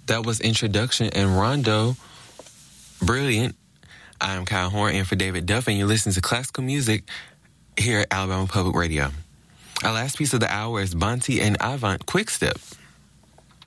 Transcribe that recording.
That was Introduction and Rondo. Brilliant. I'm Kyle Horn, and for David Duff, and you're listening to classical music here at Alabama Public Radio. Our last piece of the hour is Bonte and Avant, Quick Step.